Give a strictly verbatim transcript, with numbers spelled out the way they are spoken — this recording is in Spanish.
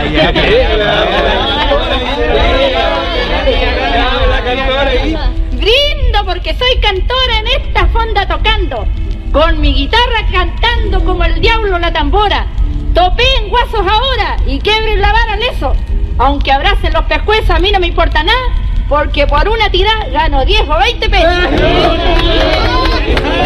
Brindo porque soy cantora en esta fonda tocando, con mi guitarra cantando como el diablo la tambora. Topé en guasos ahora y quebren la vara leso. Aunque abracen los pescuezos, a mí no me importa nada, porque por una tirada gano diez o veinte pesos.